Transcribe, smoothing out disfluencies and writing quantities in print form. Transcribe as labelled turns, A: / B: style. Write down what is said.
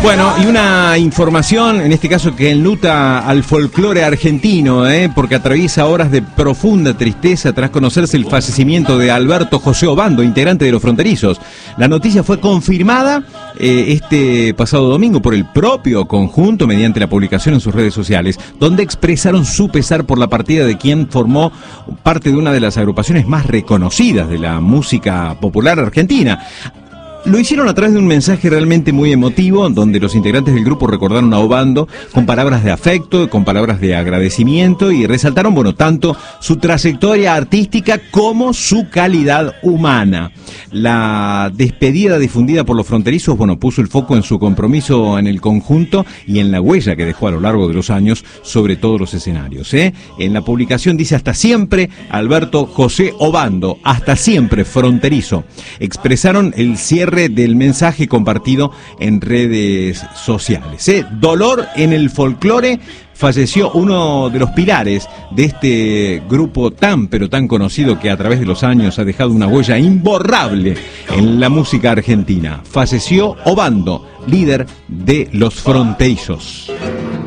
A: Bueno, y una información, en este caso que enluta al folclore argentino, porque atraviesa horas de profunda tristeza tras conocerse el fallecimiento de Alberto José Obando, integrante de Los Fronterizos. La noticia fue confirmada este pasado domingo por el propio conjunto mediante la publicación en sus redes sociales, donde expresaron su pesar por la partida de quien formó parte de una de las agrupaciones más reconocidas de la música popular argentina. Lo hicieron a través de un mensaje realmente muy emotivo, donde los integrantes del grupo recordaron a Obando con palabras de afecto, con palabras de agradecimiento y resaltaron, tanto su trayectoria artística como su calidad humana. La despedida difundida por Los Fronterizos, puso el foco en su compromiso en el conjunto y en la huella que dejó a lo largo de los años sobre todos los escenarios. En la publicación dice: hasta siempre, Alberto José Obando, hasta siempre, Fronterizo. Expresaron el cierre del mensaje compartido en redes sociales. Dolor en el folclore. Falleció uno de los pilares de este grupo tan pero tan conocido que a través de los años ha dejado una huella imborrable en la música argentina. Falleció Obando, líder de Los Fronterizos.